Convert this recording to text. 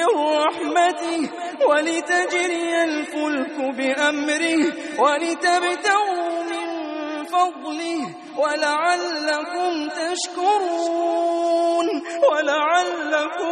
من رحمته ولتجري الفلك بأمره ولتبتغوا من فضله ولعلكم تشكرون